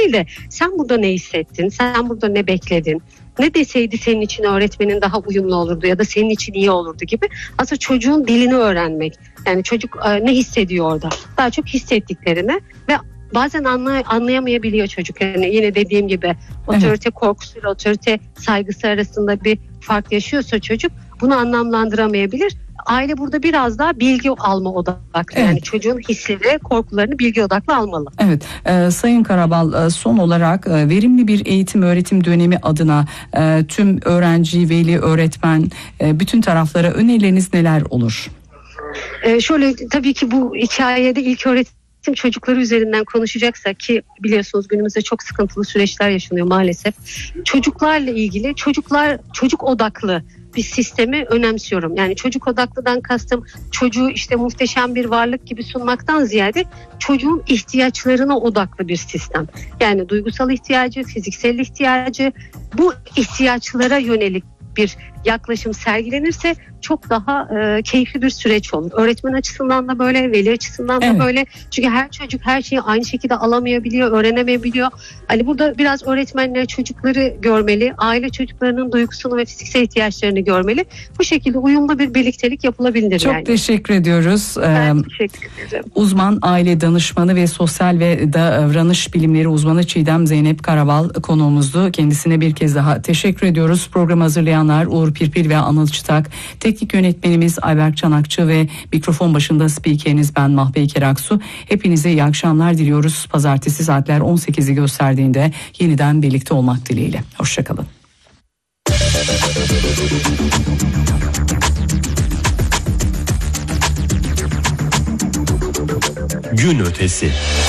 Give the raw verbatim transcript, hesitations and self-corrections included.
değil de sen burada ne hissettin, sen burada ne bekledin, ne deseydi senin için öğretmenin daha uyumlu olurdu ya da senin için iyi olurdu gibi. Aslında çocuğun dilini öğrenmek. Yani çocuk ne hissediyor orada? Daha çok hissettiklerini ve bazen anlay- anlayamayabiliyor çocuk. Yani yine dediğim gibi otorite evet. korkusuyla otorite saygısı arasında bir fark yaşıyorsa çocuk bunu anlamlandıramayabilir. Aile burada biraz daha bilgi alma odaklı. Evet. Yani çocuğun hisleri, korkularını bilgi odaklı almalı. Evet. Ee, Sayın Karabal, son olarak verimli bir eğitim öğretim dönemi adına e, tüm öğrenci, veli, öğretmen, e, bütün taraflara önerileriniz neler olur? Ee, şöyle tabii ki bu hikayede ilk öğretim çocukları üzerinden konuşacaksak ki biliyorsunuz günümüzde çok sıkıntılı süreçler yaşanıyor maalesef. Çocuklarla ilgili çocuklar çocuk odaklı bir sistemi önemsiyorum. Yani çocuk odaklıdan kastım çocuğu işte muhteşem bir varlık gibi sunmaktan ziyade çocuğun ihtiyaçlarına odaklı bir sistem. Yani duygusal ihtiyacı, fiziksel ihtiyacı, bu ihtiyaçlara yönelik bir yaklaşım sergilenirse çok daha e, keyifli bir süreç olur. Öğretmen açısından da böyle, veli açısından da evet. böyle. Çünkü her çocuk her şeyi aynı şekilde alamayabiliyor, öğrenemeyebiliyor. Hani burada biraz öğretmenler çocukları görmeli, aile çocuklarının duygusunu ve fiziksel ihtiyaçlarını görmeli. Bu şekilde uyumlu bir birliktelik yapılabilir. Çok yani. teşekkür ediyoruz. Ben teşekkür ederim. Uzman aile danışmanı ve sosyal ve davranış bilimleri uzmanı Çiğdem Zeynep Karabal konuğumuzdu. Kendisine bir kez daha teşekkür ediyoruz. Programı hazırlayanlar Uğur Pirpil ve Anıl Çıtak, teknik yönetmenimiz Ayberk Çanakçı ve mikrofon başında spikeriniz ben Mahpey Keraksu. Hepinize iyi akşamlar diliyoruz. Pazartesi saatler on sekizi gösterdiğinde yeniden birlikte olmak dileğiyle. Hoşçakalın. Gün ötesi.